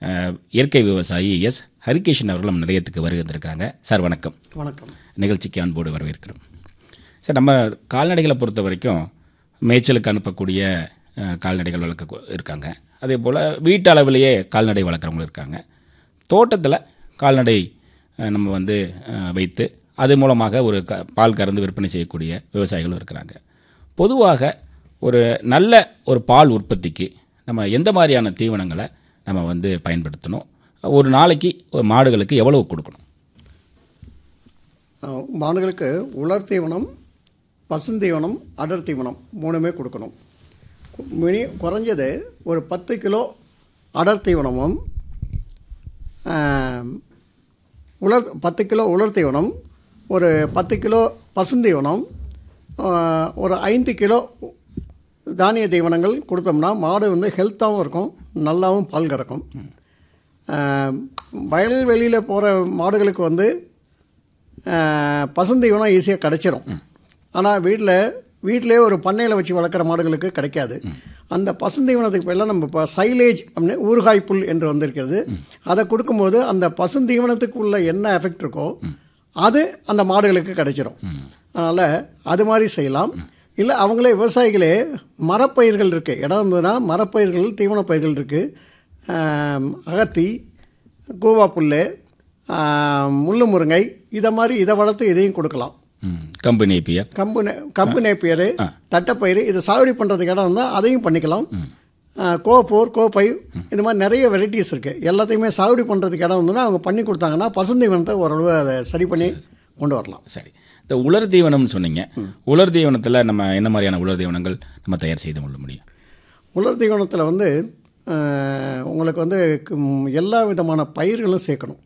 இயற்கை விவசாயி எஸ் ஹரிகிருஷ்ணன் அவர்கள் நம்ம நிலையத்துக்கு வருகின்றிருக்காங்க. சார் வணக்கம். வணக்கம். நிகழ்ச்சிக்கு அன்போடு வரவேற்கிறோம். சார், நம்ம கால்நடைகளை பொறுத்த வரைக்கும் மேய்ச்சலுக்கு அனுப்பக்கூடிய கால்நடைகள் வளர்க்க இருக்காங்க. அதே போல் வீட்டு அளவிலேயே கால்நடை வளர்க்குறவங்களும் இருக்காங்க. தோட்டத்தில் கால்நடை நம்ம வைத்து அது மூலமாக ஒரு பால் கறந்து விற்பனை செய்யக்கூடிய விவசாயிகளும் இருக்கிறாங்க. பொதுவாக ஒரு நல்ல ஒரு பால் உற்பத்திக்கு நம்ம எந்த மாதிரியான தீவனங்களை நம்ம பயன்படுத்தணும்? ஒரு நாளைக்கு ஒரு மாடுகளுக்கு எவ்வளவு கொடுக்கணும்? மாடுகளுக்கு உலர் தீவனம், பசுந்தீவனம், அடர் தீவனம் 3மே கொடுக்கணும். குறைஞ்சது ஒரு 10 கிலோ அடர் தீவனமும் 10 கிலோ உலர் தீவனம், ஒரு 10 கிலோ பசுந்தீவனம், ஒரு 5 கிலோ தானிய தீவனங்கள் கொடுத்தோம்னா மாடு ஹெல்த்தாகவும் இருக்கும், நல்லாவும் பால் கறக்கும். வயல்வெளியில் போகிற மாடுகளுக்கு பசுந்தீவனம் ஈஸியாக கிடச்சிரும். ஆனால் வீட்டிலே ஒரு பண்ணையில் வச்சு வளர்க்குற மாடுகளுக்கு கிடைக்காது. அந்த பசுந்தீவனத்துக்கு பதிலாக நம்ம இப்போ சைலேஜ் அப்படின்னு ஊறுகாய் புல் என்று வந்திருக்கிறது. அதை கொடுக்கும்போது அந்த பசுந்தீவனத்துக்கு உள்ள என்ன எஃபெக்ட் இருக்கோ அது அந்த மாடுகளுக்கு கிடைச்சிரும். அதனால் அது மாதிரி செய்யலாம். இல்லை அவங்களே விவசாயிகளே மரப்பயிர்கள் இருக்குது, இடம் இருந்ததுன்னா மரப்பயிர்கள், தீவன பயிர்கள் இருக்குது. அகத்தி, கூவா புல், முள்ளு முருங்கை, இதை வளர்த்து இதையும் கொடுக்கலாம். கம்பு நேப்பியர், கம்பு நேப்பியர், தட்டைப்பயிறு, இதை சாகுபடி பண்ணுறதுக்கு இடம் இருந்தால் அதையும் பண்ணிக்கலாம். கோ4, கோ5, இது மாதிரி நிறைய வெரைட்டிஸ் இருக்குது. எல்லாத்தையுமே சாகுபடி பண்ணுறதுக்கு இடம் இருந்ததுன்னா அவங்க பண்ணி கொடுத்தாங்கன்னா பசுந்தீவனத்தை ஓரளவு அதை சரி பண்ணி கொண்டு வரலாம். சரி, இந்த உலர் தீவனம்னு சொன்னீங்க. உலர் தீவனத்தில் நம்ம என்ன மாதிரியான உலர் தீவனங்கள் நம்ம தயார் செய்து கொள்ள முடியும்? உலர் தீவனத்தில் உங்களுக்கு எல்லா விதமான பயிர்களும் சேர்க்கணும்.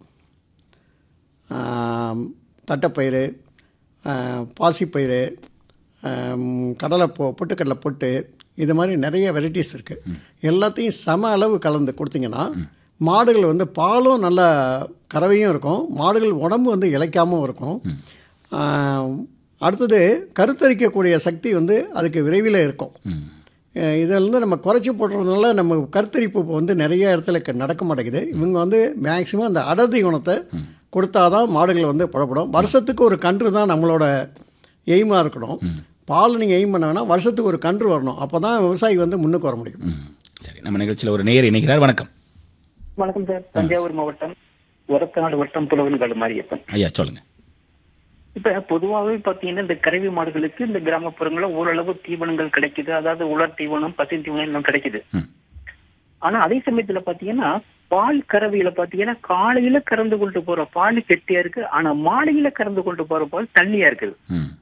தட்டைப்பயிறு, பாசிப்பயிறு, பொட்டுக்கடலை பொட்டு, இது மாதிரி நிறைய வெரைட்டிஸ் இருக்குது. எல்லாத்தையும் சம அளவு கலந்து கொடுத்தீங்கன்னா மாடுகள் பாலும் நல்ல கறவையும் இருக்கும், மாடுகள் உடம்பு இளைக்காமல் இருக்கும். அடுத்தது கருத்தரிக்கக்கூடிய சக்தி அதுக்கு விரைவில் இருக்கும். இதில் நம்ம குறைச்சி போடுறதுனால நம்ம கருத்தரிப்பு இப்போ நிறைய இடத்துல நடக்க மாட்டேங்குது. இவங்க மேக்சிமம் அந்த அடர் தீவனத்தை கொடுத்தாதான் மாடுகள் புறப்படும். வருஷத்துக்கு ஒரு கன்று தான் நம்மளோட எய்மாக இருக்கணும். பால் நீங்கள் எய்ம் பண்ணாங்கன்னா வருஷத்துக்கு ஒரு கன்று வரணும். அப்போ தான் விவசாயி முன்னுக்கு வர முடியும். சரி, நம்ம நிகழ்ச்சியில் ஒரு நேயர் இணைகிறார். வணக்கம். வணக்கம் சார். தஞ்சாவூர் மாவட்டம் ஒரத்தநாடு வட்டம் புலவன்காடு மாரியப்பன். ஐயா சொல்லுங்க. இப்ப பொதுவாகவே பாத்தீங்கன்னா இந்த கறவை மாடுகளுக்கு இந்த கிராமப்புறங்களில் ஓரளவு தீவனங்கள் கிடைக்குது. அதாவது உலர் தீவனம், பசு தீவனம் எல்லாம் கிடைக்குது. ஆனா அதே சமயத்துல பாத்தீங்கன்னா பால் கறவையில பாத்தீங்கன்னா காலையில கறந்து கொண்டு போற பால் கெட்டியா இருக்கு, ஆனா மாலையில கறந்து கொண்டு போற பால் தண்ணியா இருக்குது.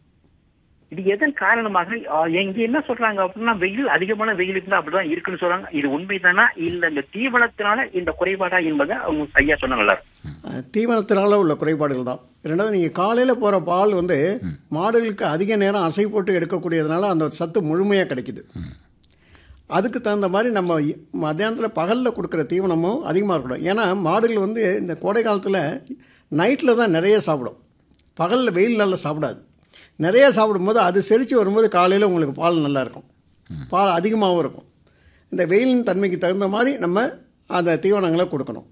இது எதன் காரணமாக எங்க என்ன சொல்றாங்க அப்படின்னா, அதிகமான வெயில் இருந்தா அப்படிதான் இருக்குன்னு சொல்றாங்க. இது உண்மைதானா இல்ல இந்த தீவனத்தினால இந்த குறைபாடா என்பதை அவங்க ஐயா சொன்ன நல்லா இருக்கும். தீவனத்தினால உள்ள குறைபாடுகள் தான். ரெண்டாவது, நீங்க காலையில போற பால் மாடுகளுக்கு அதிக நேரம் அசை போட்டு எடுக்கக்கூடியதுனால அந்த சத்து முழுமையா கிடைக்குது. அதுக்கு தகுந்த மாதிரி நம்ம மத்தியானத்தில் பகலில் கொடுக்குற தீவனமும் அதிகமாக இருக்கணும். ஏன்னா மாடுகள் இந்த கோடை காலத்தில் நைட்டில் தான் நிறைய சாப்பிடும், பகலில் வெயில் நல்லா சாப்பிடாது. நிறைய சாப்பிடும்போது அது செரித்து வரும்போது காலையில் உங்களுக்கு பால் நல்லா இருக்கும், பால் அதிகமாகவும் இருக்கும். இந்த வெயிலின் தன்மைக்கு தகுந்த மாதிரி நம்ம அந்த தீவனங்களை கொடுக்கணும்.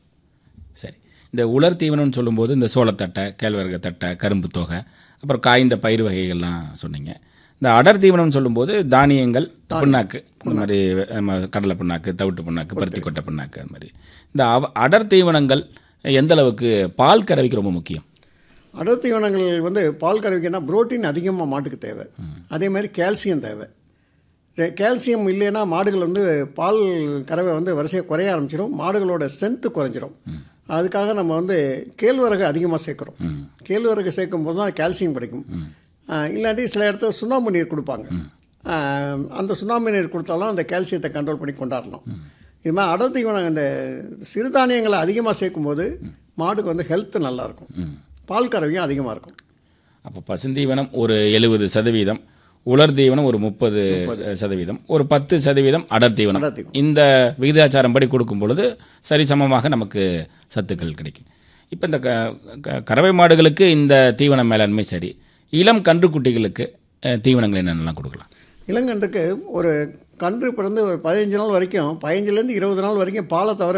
சரி, இந்த உலர் தீவனம்னு சொல்லும்போது இந்த சோளத்தட்டை, கேழ்வரகு தட்டை, கரும்பு தொகை, அப்புறம் காய்ந்த பயிர் வகைகள்லாம் சொன்னீங்க. இந்த அடர் தீவனம்னு சொல்லும்போது தானியங்கள், புண்ணாக்கு, இந்த மாதிரி கடலை புண்ணாக்கு, தவிட்டு புண்ணாக்கு, பருத்தி கொட்டை புண்ணாக்கு, அது மாதிரி இந்த அடர் தீவனங்கள் எந்த அளவுக்கு பால் கறவைக்கு ரொம்ப முக்கியம்? அடர் தீவனங்கள் பால் கறவைக்குன்னா புரோட்டீன் அதிகமாக மாட்டுக்கு தேவை. அதே மாதிரி கால்சியம் தேவை. கால்சியம் இல்லைன்னா மாடுகள் பால் கறவை வரிசையாக குறைய ஆரம்பிச்சிடும், மாடுகளோட ஸ்ட்ரென்த்து குறைஞ்சிரும். அதுக்காக நம்ம கேழ்வரகு அதிகமாக சேர்க்குறோம். கேழ்வரகு சேர்க்கும் போது தான் கால்சியம் கிடைக்கும். இல்லாட்டி சில இடத்துல சுண்ணாம்பு நீர் கொடுப்பாங்க. அந்த சுண்ணாம்பு நீர் கொடுத்தாலும் அந்த கால்சியத்தை கண்ட்ரோல் பண்ணி கொண்டாடலாம். இது மாதிரி அடர் தீவனம் இந்த சிறுதானியங்களை அதிகமாக சேர்க்கும்போது மாடுக்கு ஹெல்த்து நல்லாயிருக்கும், பால் கறவையும் அதிகமாக இருக்கும். அப்போ பசுந்தீவனம் ஒரு 70%, உலர் தீவனம் ஒரு 30%, ஒரு 10% அடர் தீவனம். இந்த விகிதாச்சாரம் படி கொடுக்கும் பொழுது சரிசமமாக நமக்கு சத்துக்கள் கிடைக்கும். இப்போ இந்த கறவை மாடுகளுக்கு இந்த தீவன மேலாண்மை சரி, இளம் கன்றுக்குட்டிகளுக்கு தீவனங்கள் என்னென்னலாம் கொடுக்கலாம்? இளங்கன்றுக்கு ஒரு கன்று பிறந்து ஒரு 15 நாள் வரைக்கும், 15லேருந்து 20 நாள் வரைக்கும் பாலை தவிர